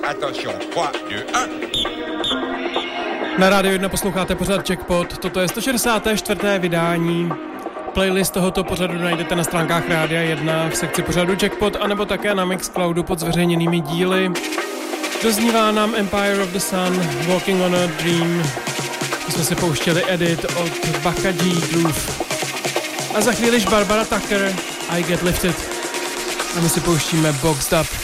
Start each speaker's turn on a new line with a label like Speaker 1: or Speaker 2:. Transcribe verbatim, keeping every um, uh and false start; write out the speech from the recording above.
Speaker 1: Attention, trois, deux, un.
Speaker 2: Na Rádiu jedna posloucháte pořad Jackpot, toto je sto šedesát čtvrté vydání. Playlist tohoto pořadu najdete na stránkách Rádia jedna v sekci pořadu Jackpot, anebo také na Mixcloudu pod zveřejněnými díly. Doznívá nám Empire of the Sun, Walking on a Dream. My jsme si pouštěli edit od Baka G Groove. A za chvíliž Barbara Tucker, I Get Lifted. A my si pouštíme Boxed Up.